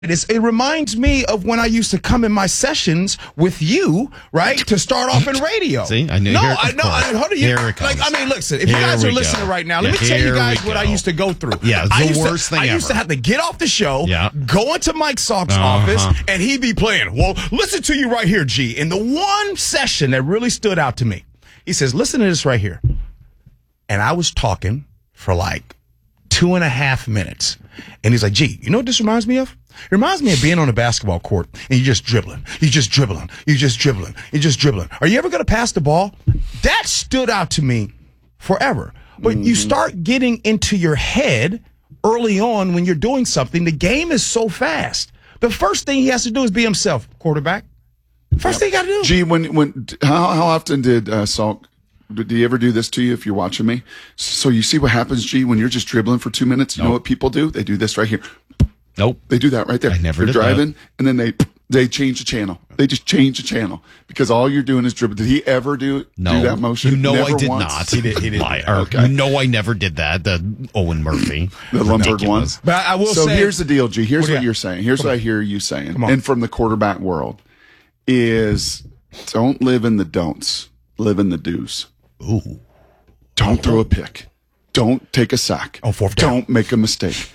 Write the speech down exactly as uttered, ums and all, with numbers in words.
It's, it reminds me of when I used to come in my sessions with you, right, to start off in radio. See, I knew. No, here, I know. I, hold on. You, here it comes. Like, I mean, listen. If Here you guys are we listening go. right now, Yeah, let me tell you guys we what go. I used to go through. Yeah, it's I the used worst to, thing I ever. used to have to get off the show, Yeah. go into Mike Salk's Uh-huh. office, and he'd be playing. Well, listen to you right here, G. In the one session that really stood out to me, he says, "Listen to this right here," and I was talking for like two and a half minutes. And he's like, "Gee, you know what this reminds me of? It reminds me of being on a basketball court and you're just dribbling. You're just dribbling. You're just dribbling. You're just dribbling. Are you ever going to pass the ball?" That stood out to me forever. But mm-hmm. you start getting into your head early on when you're doing something. The game is so fast. The first thing he has to do is be himself. Quarterback. First yep. thing you got to do. Gee, when, when, how, how often did uh, Salk, did he ever do this to you if you're watching me? So you see what happens, G, when you're just dribbling for two minutes? You nope. know what people do? They do this right here. Nope. They do that right there. I never They're did driving, that. and then they they change the channel. They just change the channel because all you're doing is dribbling. Did he ever do, no. do that motion? You know never I did once? not. He did. He did. Liar. Okay. You know I never did that. The Owen Murphy. The Lundberg one. But I, I will so say. here's the deal, G. Here's what, what you you're saying. Here's Come what on. I hear you saying. Come on. And from the quarterback world is don't live in the don'ts. Live in the do's. Ooh. Don't throw a pick. Don't take a sack. On fourth down. Don't make a mistake.